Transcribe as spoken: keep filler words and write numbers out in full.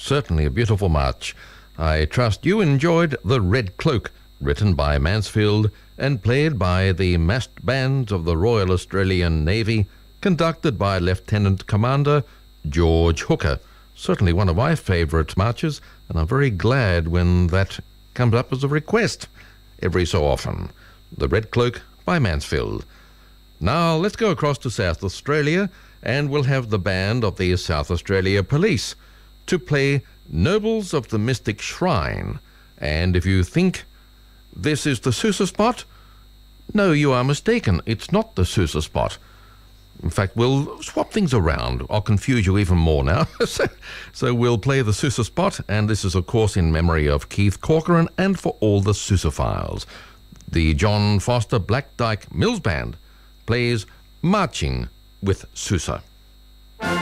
certainly a beautiful march. I trust you enjoyed The Red Cloak, written by Mansfield and played by the massed bands of the Royal Australian Navy, conducted by Lieutenant Commander George Hooker. Certainly one of my favourite marches, and I'm very glad when that comes up as a request every so often. The Red Cloak by Mansfield. Now let's go across to South Australia, and we'll have the band of the South Australia Police to play Nobles of the Mystic Shrine. And if you think this is the Sousa spot, no, you are mistaken. It's not the Sousa spot. In fact, we'll swap things around. I'll confuse you even more now. so, so we'll play the Sousa spot, and this is, of course, in memory of Keith Corcoran and for all the Sousaphiles. The John Foster Black Dyke Mills Band plays Marching with Sousa.